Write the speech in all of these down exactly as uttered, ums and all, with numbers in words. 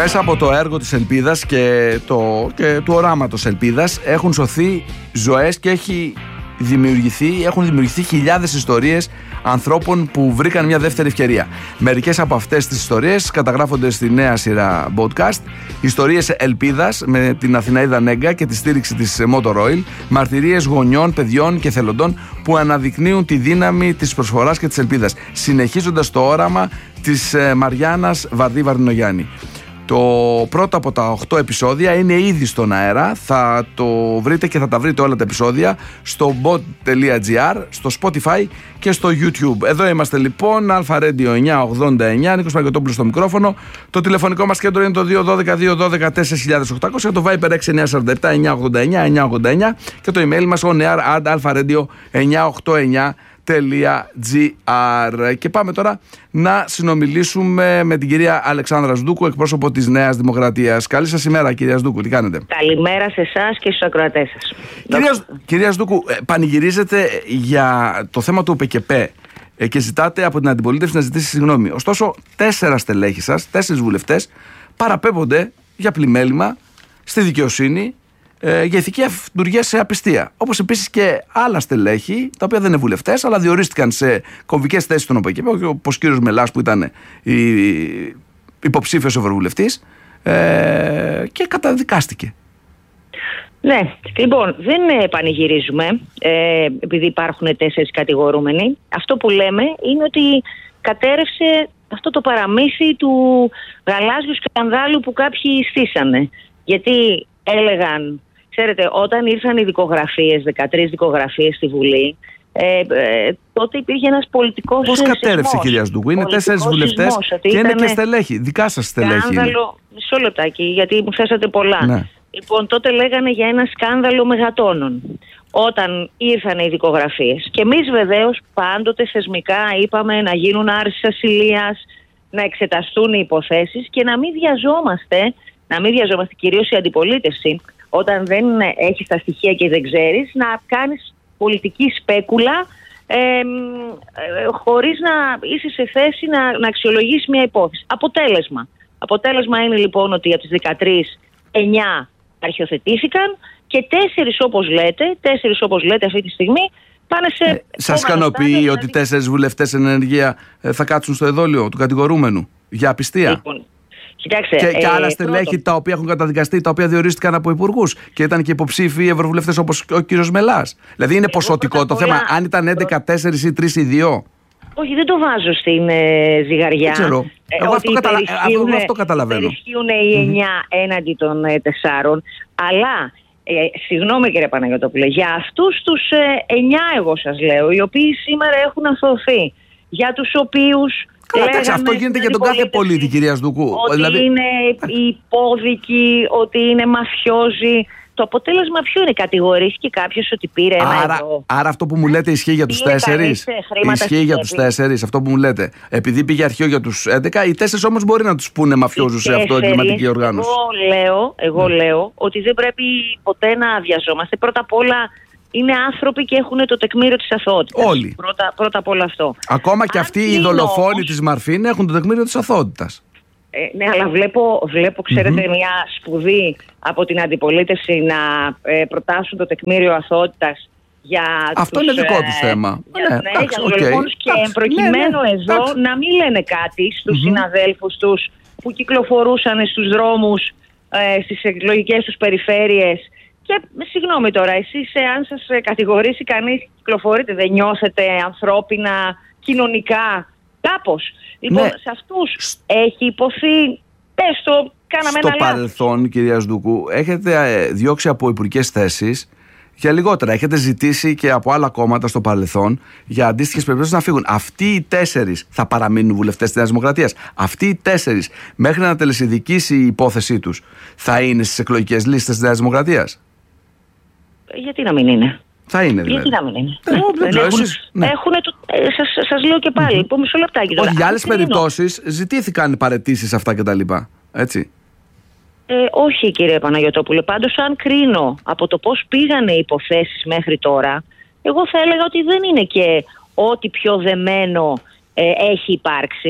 Μέσα από το έργο της Ελπίδας και, το, και του οράματος Ελπίδας έχουν σωθεί ζωές και έχει δημιουργηθεί, έχουν δημιουργηθεί χιλιάδες ιστορίες ανθρώπων που βρήκαν μια δεύτερη ευκαιρία. Μερικές από αυτές τις ιστορίες καταγράφονται στη νέα σειρά podcast. Ιστορίες Ελπίδας με την Αθηναίδα Νέγκα και τη στήριξη της Motor Oil. Μαρτυρίες γονιών, παιδιών και θελοντών που αναδεικνύουν τη δύναμη της προσφοράς και της ελπίδας, συνεχίζοντας το όραμα της Μαριάννας Βαρδί Βαρδινογιάννη. Το πρώτο από τα οκτώ επεισόδια είναι ήδη στον αέρα. Θα το βρείτε και θα τα βρείτε όλα τα επεισόδια στο bot.gr, στο Spotify και στο YouTube. Εδώ είμαστε λοιπόν, Αλφα Radio εννιακόσια ογδόντα εννιά, Νίκος Παγκοτόπουλος στο μικρόφωνο. Το τηλεφωνικό μας κέντρο είναι το δύο ένα δύο δύο ένα δύο τέσσερα οκτώ μηδέν μηδέν, το Viber έξι εννιά τέσσερα επτά εννιακόσια ογδόντα εννιά εννιακόσια ογδόντα εννιά και το email μας on air at alfaradio εννιακόσια ογδόντα εννιά τελεία τζι άρ. Και πάμε τώρα να συνομιλήσουμε με την κυρία Αλεξάνδρα Σδούκου, εκπρόσωπο της Νέας Δημοκρατίας. Καλή σας ημέρα, κυρία Σδούκου, τι κάνετε? Καλημέρα σε εσάς και στους ακροατές σας. Κυρία, κυρία Σδούκου, πανηγυρίζετε για το θέμα του ΟΠΕΚΕΠΕ και ζητάτε από την αντιπολίτευση να ζητήσει συγγνώμη. Ωστόσο, τέσσερα στελέχη σας, τέσσερις βουλευτές, παραπέμπονται για πλημέλημα στη δικαιοσύνη ε, για ηθική αυτουργία σε απιστία. Όπως επίσης και άλλα στελέχη, τα οποία δεν είναι βουλευτές, αλλά διορίστηκαν σε κομβικές θέσεις στον ΟΠΕΚΕΠΕ, όπως ο κύριος Μελάς που ήταν υποψήφιος ευρωβουλευτής ε, και καταδικάστηκε. Ναι, λοιπόν, δεν πανηγυρίζουμε ε, επειδή υπάρχουν τέσσερις κατηγορούμενοι. Αυτό που λέμε είναι ότι κατέρευσε αυτό το παραμύθι του γαλάζιου σκανδάλου που κάποιοι στήσανε. Γιατί έλεγαν, ξέρετε, όταν ήρθαν οι δικογραφίες, δεκατρείς δικογραφίες στη Βουλή, ε, ε, τότε υπήρχε ένας πολιτικός Πώς σεισμός. κατέρευσε, κυρία Σδούκου? Είναι τέσσερις βουλευτές και είναι και στελέχη. Δικά σας στελέχη. Σκάνδαλο, μισό λεπτάκι, γιατί μου θέσατε πολλά. Ναι. Λοιπόν, τότε λέγανε για ένα σκάνδαλο μεγατόνων όταν ήρθαν οι δικογραφίες. Και εμείς βεβαίως πάντοτε θεσμικά είπαμε να γίνουν άρσεις ασυλίας, να εξεταστούν οι υποθέσεις και να μην βιαζόμαστε, να μην βιαζόμαστε κυρίως η αντιπολίτευση, όταν δεν έχεις τα στοιχεία και δεν ξέρεις, να κάνεις πολιτική σπέκουλα ε, ε, χωρίς να είσαι σε θέση να, να αξιολογήσεις μια υπόθεση. Αποτέλεσμα. Αποτέλεσμα είναι λοιπόν ότι από τις δεκατρείς, εννιά αρχιοθετήθηκαν και τέσσερις όπως λέτε, τέσσερις όπως λέτε αυτή τη στιγμή πάνε σε... Ε, σας ικανοποιεί δηλαδή... ότι τέσσερις βουλευτές εν ενεργεία ε, θα κάτσουν στο εδόλιο του κατηγορούμενου για απιστία? Λοιπόν, κοιτάξτε, και, και ε, άλλα στελέχη πρώτον, τα οποία έχουν καταδικαστεί, τα οποία διορίστηκαν από υπουργούς και ήταν και υποψήφοι ευρωβουλευτές όπως ο κύριος Μελάς. Δηλαδή είναι ποσοτικό το θέμα, αν ήταν έντεκα τέσσερα ή τρία ή δύο. Όχι, δεν το βάζω στην ε, ζυγαριά. Δεν ξέρω. Ε, Εγώ αυτό, κατα... εγώ αυτό καταλαβαίνω. Ισχύουν οι εννιά mm-hmm. έναντι των ε, τεσσάρων. Αλλά, ε, συγγνώμη κύριε Παναγιωτόπουλε, για αυτούς τους ε, εννιά εγώ σας λέω, οι οποίοι σήμερα έχουν αθωωθεί, για τους οποίους... Καλά, τάξε, αυτό γίνεται για τον κάθε πολίτη, κυρία Σδούκου. Ότι δηλαδή... είναι υπόδικοι, ότι είναι μαφιόζοι. Το αποτέλεσμα ποιο είναι? Κατηγορήθηκε κάποιος ότι πήρε ένα άρα, ευρώ. Άρα αυτό που μου λέτε ισχύει για τους τέσσερις. Ισχύει για τους τέσσερις αυτό που μου λέτε. Επειδή πήγε αρχείο για τους έντεκα, οι τέσσερις όμως μπορεί να τους πούνε μαφιόζους σε αυτό εγκληματική οργάνωση. Εγώ λέω, εγώ ναι. λέω ότι δεν πρέπει ποτέ να βιαζόμαστε. Πρώτα απ' όλα είναι άνθρωποι και έχουν το τεκμήριο της αθωότητας. Όλοι. Πρώτα, πρώτα απ' όλα αυτό. Ακόμα και αυτοί οι δολοφόνοι όμως... της Μαρφίν έχουν το τεκμήριο της αθωότητας. Ε, ναι, αλλά βλέπω, βλέπω ξέρετε, mm-hmm. μια σπουδή από την αντιπολίτευση να ε, προτάσουν το τεκμήριο αθωότητας για αυτό τους, είναι δικό ε, τους θέμα. Για, ναι, ναι, για τους okay. δολοφόνους και τάξ, προκειμένου ναι, ναι, εδώ τάξ. να μην λένε κάτι στους mm-hmm. συναδέλφους τους που κυκλοφορούσαν στους δρόμους, ε, στις εκλογικές τους περιφέρειες. Και συγγνώμη τώρα, εσείς αν σας κατηγορήσει κανείς, κυκλοφορείτε, δεν νιώθετε ανθρώπινα, κοινωνικά, κάπως? Λοιπόν, ναι. σε αυτούς έχει υποθεί, πες το, κάναμε στο ένα λάθος. Στο παρελθόν, κυρία Σδούκου, έχετε διώξει από υπουργικές θέσεις για λιγότερα. Έχετε ζητήσει και από άλλα κόμματα στο παρελθόν για αντίστοιχες περιπτώσεις να φύγουν. Αυτοί οι τέσσερις θα παραμείνουν βουλευτές της Νέας Δημοκρατίας. Αυτοί οι τέσσερις, μέχρι να τελεσιδικήσει η υπόθεσή τους, θα είναι στις εκλογικές λίστες της Νέας Δημοκρατίας? Γιατί να μην είναι? Θα είναι δηλαδή. Γιατί να μην είναι? Ε, δεν δεν έχουν, εσείς, ναι. έχουνε το, ε, σας, σας λέω και πάλι, mm-hmm. μισό λεπτάκι τώρα. Όχι, για άλλες περιπτώσεις ζητήθηκαν παραιτήσεις αυτά κτλ. Έτσι. Ε, όχι κύριε Παναγιωτόπουλε, πάντως αν κρίνω από το πώς πήγανε οι υποθέσεις μέχρι τώρα, εγώ θα έλεγα ότι δεν είναι και ό,τι πιο δεμένο ε, έχει υπάρξει.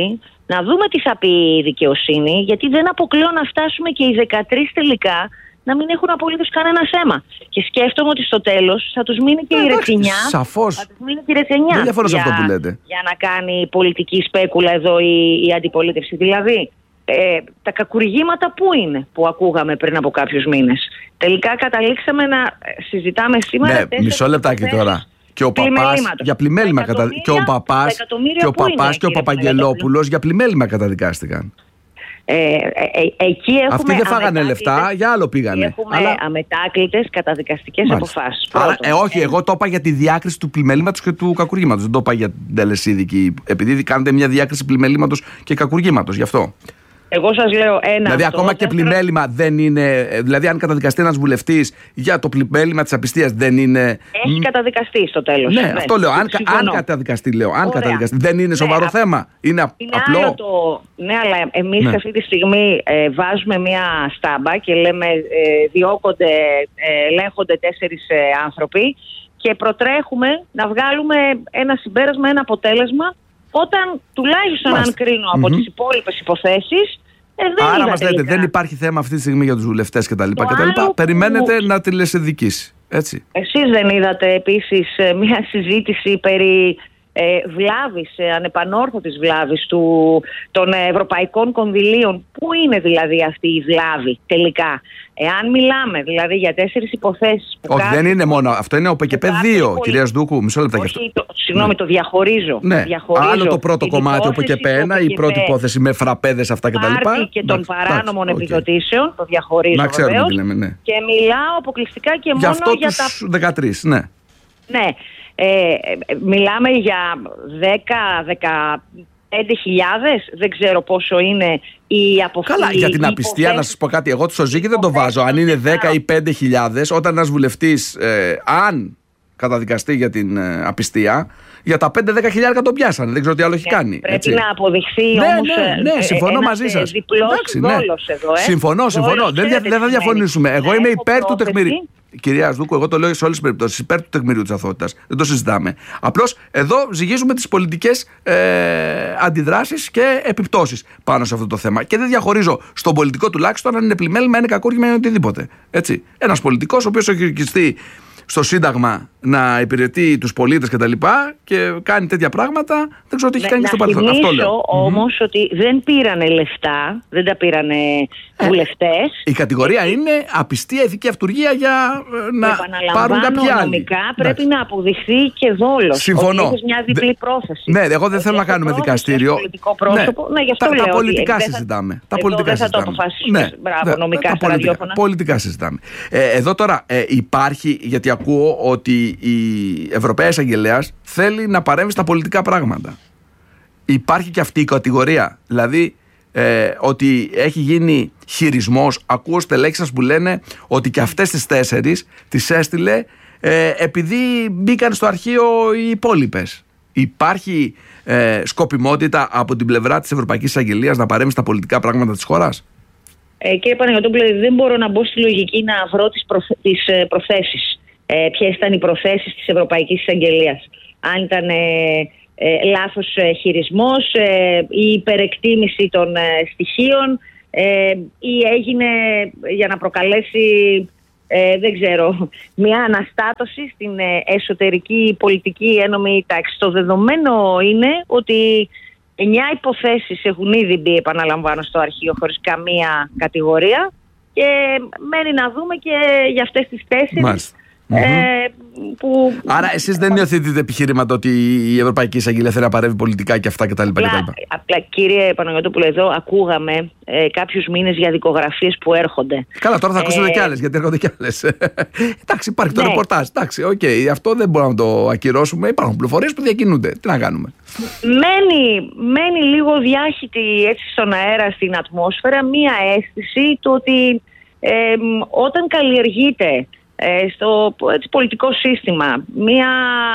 να δούμε τι θα πει η δικαιοσύνη, γιατί δεν αποκλείω να φτάσουμε και οι δεκατρείς τελικά να μην έχουν απολύτως κανένα θέμα. Και σκέφτομαι ότι στο τέλος θα τους μείνει και ε, η ρετσινιά. Σαφώς. Θα τους μείνει και η ρετσινιά. Δεν διαφωνώ σε αυτό που λέτε. Για να κάνει πολιτική σπέκουλα εδώ η, η αντιπολίτευση. Δηλαδή, ε, τα κακουργήματα πού είναι που ακούγαμε πριν από κάποιους μήνες. Τελικά καταλήξαμε να συζητάμε σήμερα. Ναι, μισό λεπτάκι τώρα. Και ο Παπάς για πλημέλημα κατα... και ο Παπάς και ο, Παπάς και ο Παπαγγελόπουλος για πλημέλημα καταδικάστηκαν. Ε, ε, ε, εκεί έχουμε αυτοί δεν φάγανε λεφτά, για άλλο πήγανε. Έχουμε αλλά... αμετάκλητες καταδικαστικές αποφάσεις. Άρα, ε, όχι, εγώ το είπα για τη διάκριση του πλημελήματος και του κακουργήματος. Δεν το είπα για την τελεσίδικη. Επειδή κάνετε μια διάκριση πλημελήματος και κακουργήματος, γι' αυτό. Εγώ σας λέω ένα. Δηλαδή, αυτό, ακόμα και πλημέλημα δεν είναι. Δηλαδή, αν καταδικαστεί ένας βουλευτής για το πλημέλημα της απιστίας, δεν είναι. Έχει καταδικαστεί στο τέλος. Ναι, ναι, αυτό λέω. Αν, αν καταδικαστεί, λέω. Αν καταδικαστεί, δεν είναι σοβαρό ναι, θέμα. Είναι, είναι απλό. Άλλο το... Ναι, αλλά εμείς ναι. αυτή τη στιγμή ε, βάζουμε μια στάμπα και λέμε ε, διώκονται, ε, ελέγχονται τέσσερις ε, άνθρωποι και προτρέχουμε να βγάλουμε ένα συμπέρασμα, ένα αποτέλεσμα. Όταν τουλάχιστον Μάλιστα. αν κρίνω από mm-hmm. τις υπόλοιπες υποθέσεις. Ε, δεν Άρα μας λέτε, δεν υπάρχει θέμα αυτή τη στιγμή για τους βουλευτές κτλ. Περιμένετε που... να τηλεσυνδικήσει. Έτσι. Εσείς δεν είδατε επίσης μια συζήτηση περί ε, βλάβης, ε, ανεπανόρθωτης βλάβης του, των ευρωπαϊκών κονδυλίων? Πού είναι δηλαδή αυτή η βλάβη τελικά? Εάν μιλάμε δηλαδή για τέσσερις υποθέσεις. Όχι, κάτι... δεν είναι μόνο. Αυτό είναι ο ΠΚΠ δύο, πολύ... κυρία Σδούκου. Μισό λεπτό γι' αυτό. Το, συγγνώμη, ναι. το διαχωρίζω. Ναι. διαχωρίζω. Άλλο το πρώτο κομμάτι, ο ΠΚΠ ένα, η πρώτη υπόθεση με φραπέδες αυτά κτλ. Πάρτι και των παράνομων επιδοτήσεων. Το διαχωρίζω. Να ξέρουμε τι λέμε, ναι. Και μιλάω αποκλειστικά και μόνο για αυτό για τους τα. δεκατρείς, ναι. Ναι. Ε, μιλάμε για δέκα με δεκαπέντε χιλιάδες, δεν ξέρω πόσο είναι η αποφυγή. Καλά, για την απιστία να σας πω κάτι, εγώ το Σοζίκι δεν το βάζω. Αν είναι δέκα ή πέντε χιλιάδες, όταν ένας βουλευτής, ε, αν καταδικαστεί για την ε, απιστία, για τα πέντε με δέκα χιλιάδες το πιάσανε. Δεν ξέρω τι άλλο έχει κάνει. Πρέπει έτσι. να αποδειχθεί ναι, όμως. Ναι, ναι, συμφωνώ μαζί σας. Διπλός δόλος εδώ, ε. Συμφωνώ, συμφωνώ. Δεν, δεν θα διαφωνήσουμε. Εγώ είμαι υπέρ του τεκμηρίου. Κυρία Σδούκου, εγώ το λέω σε όλες τις περιπτώσεις. Υπέρ του τεκμηρίου της αθωότητας. Δεν το συζητάμε. Απλώς εδώ ζυγίζουμε τις πολιτικές ε, αντιδράσεις και επιπτώσεις πάνω σε αυτό το θέμα. Και δεν διαχωρίζω στον πολιτικό τουλάχιστον αν είναι πλημέλημα, είναι κακούργημα ή οτιδήποτε. Έτσι. Ένας πολιτικός ο οποίος έχει ορκιστεί στο Σύνταγμα να υπηρετεί τους πολίτες και τα λοιπά και κάνει τέτοια πράγματα, δεν ξέρω τι έχει κάνει και στο παρελθόν. Αυτό λέω. Όμως mm-hmm. ότι δεν πήρανε λεφτά, δεν τα πήρανε ε, βουλευτές. Η κατηγορία είναι απιστία, ηθική αυτουργία για να πάρουν κάποιοι άλλοι. Νομικά πρέπει Εντάξει. να αποδειχθεί και δόλος. Συμφωνώ. Ότι μια διπλή πρόθεση. Ναι, εγώ δεν θέλω να κάνουμε δικαστήριο. Πολιτικό πρόσωπο. Ναι, ναι, γι' αυτό τα, λέω. Τα πολιτικά ότι συζητάμε. Τα πολιτικά δεν θα το αποφασίσουμε. Μπράβο, νομικά στα ραδιόφωνα. Πολιτικά συζητάμε. Εδώ τώρα υπάρχει, γιατί ακούω ότι η Ευρωπαία Εισαγγελέας θέλει να παρέμβει στα πολιτικά πράγματα. Υπάρχει και αυτή η κατηγορία. Δηλαδή ε, ότι έχει γίνει χειρισμός. Ακούω στελέχη σας που λένε ότι και αυτές τις τέσσερις τις έστειλε ε, επειδή μπήκαν στο αρχείο οι υπόλοιπες. Υπάρχει ε, σκοπιμότητα από την πλευρά της Ευρωπαϊκής Εισαγγελίας να παρέμβει στα πολιτικά πράγματα της χώρας? Ε, κύριε Παναγιωτόπουλε, δεν μπορώ να μπω στη λογική να βρω τις, προθε... τις ε, προθέσεις. Ε, ποιες ήταν οι προθέσεις της Ευρωπαϊκής Εισαγγελίας. Αν ήταν ε, ε, λάθος ε, χειρισμός ε, ή υπερεκτίμηση των ε, στοιχείων ε, ή έγινε για να προκαλέσει ε, δεν ξέρω, μια αναστάτωση στην ε, εσωτερική πολιτική ένομη τάξη. Το δεδομένο είναι ότι εννιά υποθέσεις έχουν ήδη μπει, επαναλαμβάνω, στο αρχείο χωρίς καμία κατηγορία και μένει να δούμε και για αυτές τις τέσσερις. Mm-hmm. Ε, που... Άρα εσείς δεν υιοθετείτε επιχείρηματα ότι η Ευρωπαϊκή Εισαγγελία θέλει να παρεύει πολιτικά και αυτά κτλ. Απλά, απλά κύριε Παναγιωτόπουλο, εδώ ακούγαμε ε, κάποιους μήνες για δικογραφίες που έρχονται. Καλά, τώρα θα ακούσετε ε... κι άλλες, γιατί έρχονται κι άλλες. Εντάξει, υπάρχει το ναι. ρεπορτάζ. Εντάξει, okay, αυτό δεν μπορούμε να το ακυρώσουμε. Υπάρχουν πληροφορίες που διακινούνται. Τι να κάνουμε. Μένει, μένει λίγο διάχυτη έτσι στον αέρα, στην ατμόσφαιρα, μία αίσθηση του ότι ε, όταν καλλιεργείται Ε, στο έτσι, πολιτικό σύστημα μία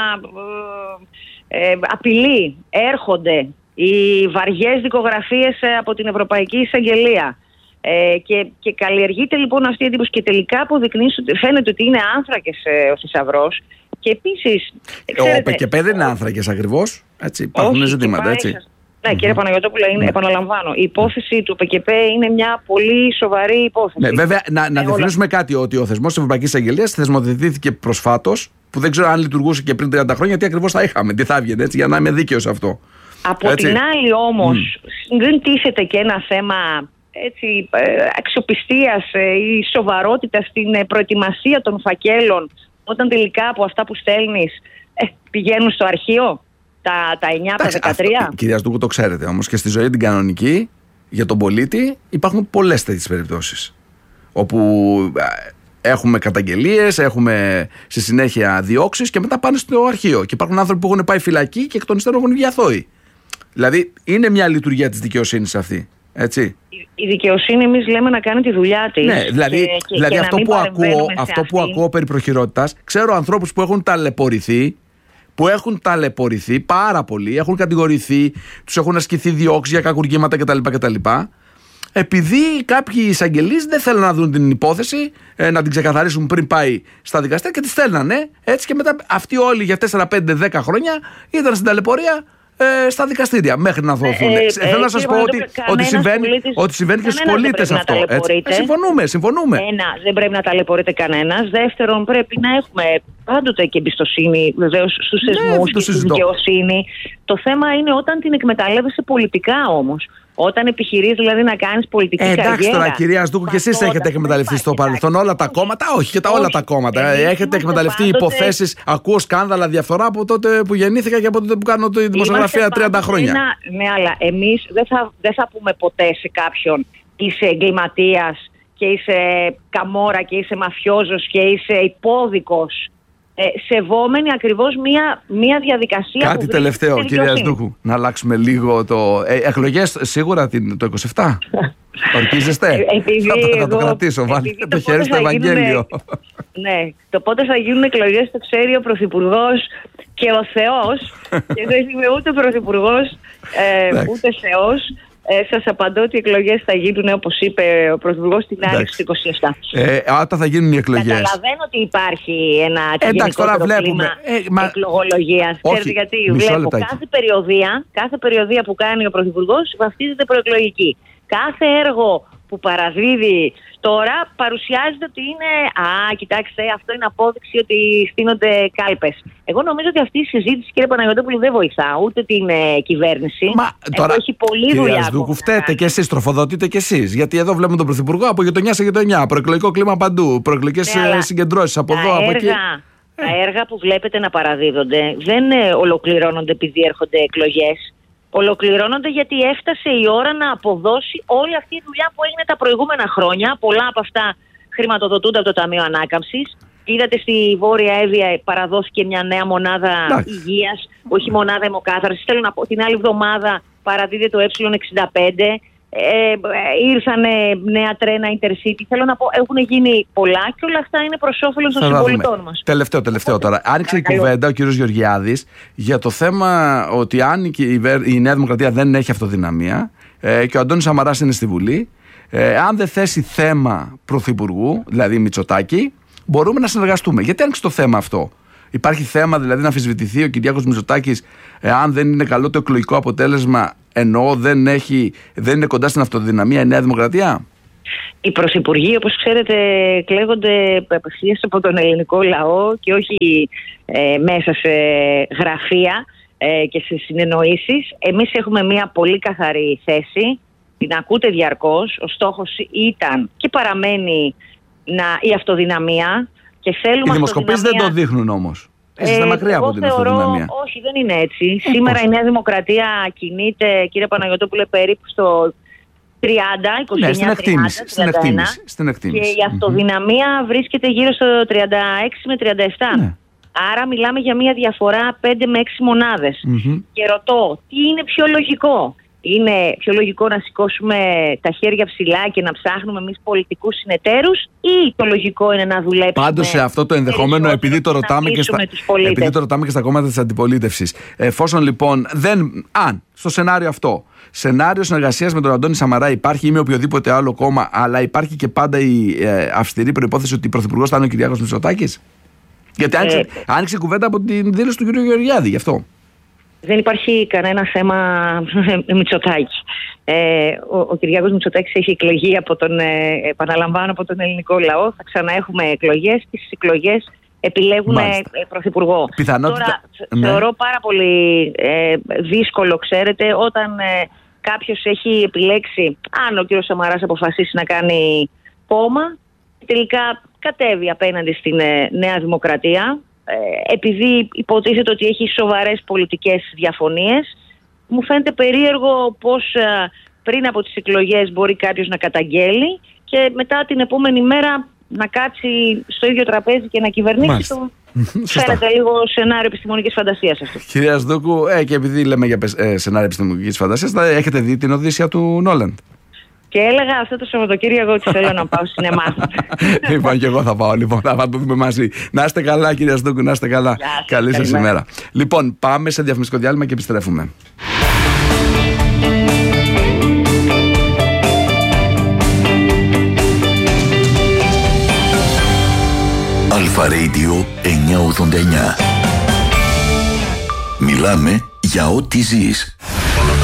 ε, ε, απειλή, έρχονται οι βαριές δικογραφίες ε, από την Ευρωπαϊκή Εισαγγελία ε, και, και καλλιεργείται λοιπόν αυτή η εντύπωση και τελικά αποδεικνύει, φαίνεται ότι είναι άνθρακες ε, ο θησαυρός. Και επίσης ξέρετε, ο ΠΚΠ δεν είναι άνθρακες ακριβώς, έτσι, υπάρχουν όχι, ζητήματα, πάει, έτσι. Ναι, κύριε Παναγιωτόπουλε, είναι, ναι. επαναλαμβάνω, η υπόθεση του ΠΚΠ είναι μια πολύ σοβαρή υπόθεση. Ναι, βέβαια, να, να διευκρινίσουμε όλα... κάτι, ότι ο θεσμός της Ευρωπαϊκής Αγγελίας θεσμοθετήθηκε προσφάτως, που δεν ξέρω αν λειτουργούσε και πριν τριάντα χρόνια, τι ακριβώς θα είχαμε, τι θα έβγαινε, έτσι, για να είμαι δίκαιος αυτό. Από έτσι. Την άλλη όμως, mm. δεν τίθεται και ένα θέμα έτσι, αξιοπιστίας ή σοβαρότητας στην προετοιμασία των φακέλων, όταν τελικά από αυτά που στέλνεις ε, πηγαίνουν στο αρχείο. Τα, τα εννιά, τα δεκατρία. Αυτό, κυρία Στούκου, το ξέρετε όμως, και στη ζωή την κανονική για τον πολίτη υπάρχουν πολλές τέτοιες περιπτώσεις όπου έχουμε καταγγελίες, έχουμε στη συνέχεια διώξεις και μετά πάνε στο αρχείο και υπάρχουν άνθρωποι που έχουν πάει φυλακή και εκ των υστέρων έχουν βγει αθώοι. Δηλαδή είναι μια λειτουργία της δικαιοσύνης αυτή, έτσι. Η, η δικαιοσύνη εμείς λέμε να κάνει τη δουλειά της. Ναι, δηλαδή, και, δηλαδή και αυτό, που ακούω, αυτό που ακούω περί προχειρότητας, ξέρω ανθρώπους που έχουν ταλαιπωρηθεί, που έχουν ταλαιπωρηθεί πάρα πολύ, έχουν κατηγορηθεί, τους έχουν ασκηθεί διώξεις για κακουργήματα κτλ. κτλ. Επειδή κάποιοι εισαγγελείς δεν θέλουν να δουν την υπόθεση, ε, να την ξεκαθαρίσουν πριν πάει στα δικαστήρια και τη στέλνανε. Έτσι και μετά αυτοί όλοι για τέσσερα, πέντε, δέκα χρόνια ήταν στην ταλαιπωρία ε, στα δικαστήρια μέχρι να δοθούν. Ε, ε, Θέλω ε, να σας πω ότι, ότι συμβαίνει, πολίτης, ότι συμβαίνει και στους πολίτες αυτό. Έτσι. Ε, συμφωνούμε, συμφωνούμε. Ένα, δεν πρέπει να ταλαιπωρείται κανένας. Δεύτερον, πρέπει να έχουμε πάντοτε και εμπιστοσύνη βεβαίως στους θεσμούς ναι, και στη δικαιοσύνη. Το θέμα είναι όταν την εκμεταλλεύεσαι πολιτικά όμως. Όταν επιχειρείς δηλαδή να κάνεις πολιτική ε, καριέρα. Εντάξει τώρα, κυρία Στούκου, και εσείς έχετε εκμεταλλευτεί στο παρελθόν όλα τα κόμματα. Όχι, και τα όλα τα κόμματα. Έχετε εκμεταλλευτεί υποθέσεις, ακούω σκάνδαλα, διαφθορά από τότε που γεννήθηκα και από τότε που κάνω τη δημοσιογραφία τριάντα χρόνια. Ένα, ναι, αλλά εμείς δεν θα, δεν θα πούμε ποτέ σε κάποιον είσαι εγκληματίας και είσαι καμόρα και είσαι μαφιόζος και είσαι υπόδικος. Ε, σεβόμενοι ακριβώς μία, μία διαδικασία. Κάτι που τελευταίο, κυρία Στούκου, να αλλάξουμε λίγο το. Ε, εκλογές σίγουρα την, το είκοσι επτά. Ορκίζεστε. Επειδή θα, εγώ, θα το κρατήσω, βάλτε το χέρι στο Ευαγγέλιο. Γίνουνε, ναι, το πότε θα γίνουν εκλογές το ξέρει ο Πρωθυπουργός και ο Θεός. Και δεν είμαι ούτε Πρωθυπουργός ε, ούτε Θεός. Ε, σας απαντώ ότι οι εκλογές θα γίνουν, όπως είπε ο Πρωθυπουργός, την άνοιξη του είκοσι επτά. Ε, όταν θα γίνουν οι εκλογές. Καταλαβαίνω ότι υπάρχει ένα γενικότερο κλίμα ε, μα... εκλογολογίας. Ξέρετε γιατί βλέπω κάθε περιοδία, κάθε περιοδία που κάνει ο Πρωθυπουργός βαφτίζεται προεκλογική. Κάθε έργο που παραδίδει τώρα παρουσιάζεται ότι είναι «Α, κοιτάξτε, αυτό είναι απόδειξη ότι στείνονται κάλπες». Εγώ νομίζω ότι αυτή η συζήτηση, κύριε Παναγιωτόπουλου, δεν βοηθά ούτε την ε, κυβέρνηση. Μα τώρα, έχει πολλή δουλειά. Κυρία Στούκου, φταίτε και εσείς, τροφοδοτείτε και εσείς. Γιατί εδώ βλέπουμε τον Πρωθυπουργό από γειτονιά σε γειτονιά. Προεκλογικό κλίμα παντού. Προεκλογικές ναι, συγκεντρώσεις από εδώ, από εκεί. Τα έργα που βλέπετε να παραδίδονται δεν ε, ολοκληρώνονται επειδή έρχονται εκλογές. Ολοκληρώνονται γιατί έφτασε η ώρα να αποδώσει όλη αυτή η δουλειά που έγινε τα προηγούμενα χρόνια. Πολλά από αυτά χρηματοδοτούνται από το Ταμείο Ανάκαμψης. Είδατε στη Βόρεια Εύβοια παραδόθηκε μια νέα μονάδα υγείας, όχι μονάδα αιμοκάθαρσης. Θέλω να πω, την άλλη εβδομάδα παραδίδεται το ε εξήντα πέντε. Ε, ήρθαν νέα τρένα Intercity. Θέλω να πω, έχουν γίνει πολλά και όλα αυτά είναι προς όφελος των συμπολιτών μας. Τελευταίο, τελευταίο τώρα. Άνοιξε η κουβέντα ο κύριος Γεωργιάδης για το θέμα ότι αν η Νέα Δημοκρατία δεν έχει αυτοδυναμία ε, και ο Αντώνης Σαμαράς είναι στη Βουλή, ε, αν δεν θέσει θέμα πρωθυπουργού, δηλαδή Μητσοτάκη, μπορούμε να συνεργαστούμε. Γιατί άνοιξε το θέμα αυτό? Υπάρχει θέμα δηλαδή να αμφισβητηθεί ο Κυριάκος Μητσοτάκης εάν δεν είναι καλό το εκλογικό αποτέλεσμα, ενώ δεν, έχει, δεν είναι κοντά στην αυτοδυναμία η Νέα Δημοκρατία? Οι πρωθυπουργοί, όπως ξέρετε, εκλέγονται απευθείας από τον ελληνικό λαό και όχι ε, μέσα σε γραφεία ε, και σε συνεννοήσεις. Εμείς έχουμε μια πολύ καθαρή θέση, την ακούτε διαρκώς. Ο στόχος ήταν και παραμένει να, η αυτοδυναμία. Και οι δημοσκοπήσεις δεν το δείχνουν όμως. Εσείς είστε μακριά από την θεωρώ, αυτοδυναμία. Όχι, δεν είναι έτσι. Ε, Σήμερα πώς? Η Νέα Δημοκρατία κινείται, κύριε Παναγιωτόπουλε, περίπου στο τριάντα, είκοσι εννιά, ναι, τριάντα, στην εκτίμηση, στην εκτίμηση. Και η αυτοδυναμία mm-hmm. βρίσκεται γύρω στο τριάντα έξι με τριάντα επτά. Ναι. Άρα μιλάμε για μια διαφορά πέντε με έξι μονάδες. Mm-hmm. Και ρωτώ, τι είναι πιο λογικό? Είναι πιο λογικό να σηκώσουμε τα χέρια ψηλά και να ψάχνουμε εμείς πολιτικούς συνεταίρους, ή το λογικό είναι να δουλέψουμε? Πάντως σε αυτό το ενδεχόμενο, επειδή το, ρωτάμε και στα, επειδή το ρωτάμε και στα κόμματα της αντιπολίτευσης, εφόσον λοιπόν δεν, αν στο σενάριο αυτό, σενάριο συνεργασίας με τον Αντώνη Σαμαρά υπάρχει ή με οποιοδήποτε άλλο κόμμα, αλλά υπάρχει και πάντα η ε, αυστηρή προϋπόθεση ότι πρωθυπουργός θα είναι ο Κυριάκος Μητσοτάκης? Γιατί άνοιξε, ε, άνοιξε κουβέντα από την δήλωση του κ. Γεωργιάδη γι' αυτό. Δεν υπάρχει κανένα θέμα Μητσοτάκη. Ε, ο, ο Κυριάκος Μητσοτάκης έχει εκλεγεί από τον, ε, επαναλαμβάνω, από τον ελληνικό λαό. Θα ξαναέχουμε εκλογές. Τις εκλογές επιλέγουν ε, πρωθυπουργό. Πιθανότητα... Τώρα ναι. θεωρώ πάρα πολύ ε, δύσκολο, ξέρετε, όταν ε, κάποιος έχει επιλέξει, αν ο κύριος Σαμαράς αποφασίσει να κάνει κόμμα, τελικά κατέβει απέναντι στην ε, Νέα Δημοκρατία, ε, επειδή υποτίθεται ότι έχει σοβαρές πολιτικές διαφωνίες. Μου φαίνεται περίεργο πως ε, πριν από τις εκλογές μπορεί κάποιος να καταγγέλει και μετά την επόμενη μέρα να κάτσει στο ίδιο τραπέζι και να κυβερνήσει. Το... Φαίνεται λίγο σενάριο επιστημονικής φαντασίας αυτό. Κυρία Σδούκου, ε, και επειδή λέμε για ε, σενάριο επιστημονικής φαντασίας, θα έχετε δει την Οδύσσεια του Νόλαντ? Και έλεγα αυτό το Σαββατοκύριακο ότι θέλω να πάω στο σινεμά. Λοιπόν, και εγώ θα πάω. Λοιπόν, θα το δούμε μαζί. Να είστε καλά, κυρία Σδούκου, να είστε καλά. Σας, καλή σας ημέρα. Λοιπόν, πάμε σε διαφημιστικό διάλειμμα και επιστρέφουμε. Αλφα Radio εννιακόσια ογδόντα εννιά. Μιλάμε για ό,τι ζεις.